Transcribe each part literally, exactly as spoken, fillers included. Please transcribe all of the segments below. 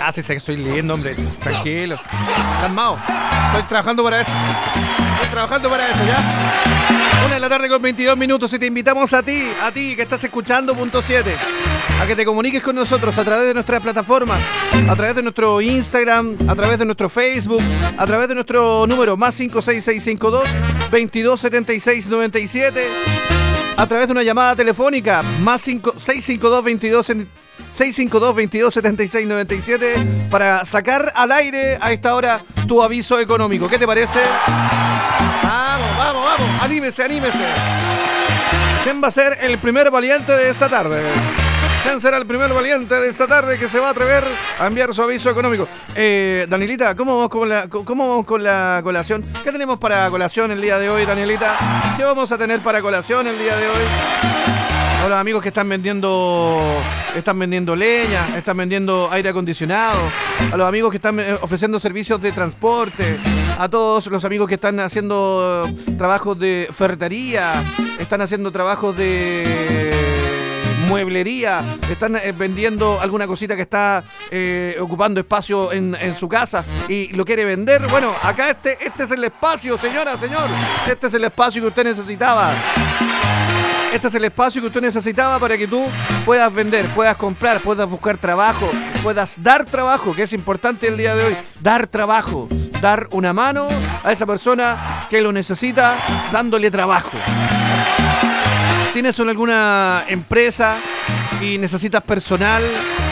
Ah, sí, sé que soy lindo, hombre. Tranquilo. Calmado. Estoy trabajando para eso. Estoy trabajando para eso, ¿ya? Una de la tarde con veintidós minutos y te invitamos a ti, a ti que estás escuchando Punto siete, a que te comuniques con nosotros a través de nuestras plataformas, a través de nuestro Instagram, a través de nuestro Facebook, a través de nuestro número más cinco seis seis cinco dos, veintidós setenta y seis noventa y siete, a través de una llamada telefónica más seis cinco dos, veintidós seis cinco dos, veintidós setenta y seis noventa y siete para sacar al aire a esta hora tu aviso económico. ¿Qué te parece? Vamos, vamos, vamos, anímese, anímese. ¿Quién va a ser el primer valiente de esta tarde? ¿Quién será el primer valiente de esta tarde que se va a atrever a enviar su aviso económico? Eh, Danielita, ¿cómo vamos con la, cómo vamos con la colación? ¿Qué tenemos para colación el día de hoy, Danielita? ¿Qué vamos a tener para colación el día de hoy? A los amigos que están vendiendo están vendiendo leña, están vendiendo aire acondicionado, a los amigos que están ofreciendo servicios de transporte, a todos los amigos que están haciendo trabajos de ferretería, están haciendo trabajos de mueblería, están eh, vendiendo alguna cosita que está eh, ocupando espacio en, en su casa y lo quiere vender. Bueno, acá este, este es el espacio, señora, señor. Este es el espacio que usted necesitaba. Este es el espacio que usted necesitaba para que tú puedas vender, puedas comprar, puedas buscar trabajo, puedas dar trabajo, que es importante el día de hoy. Dar trabajo, dar una mano a esa persona que lo necesita, dándole trabajo. ¿Tienes alguna empresa y necesitas personal?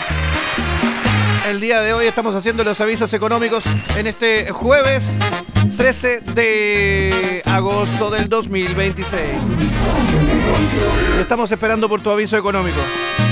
El día de hoy estamos haciendo los avisos económicos en este jueves trece de agosto del dos mil veintiséis. Estamos esperando por tu aviso económico.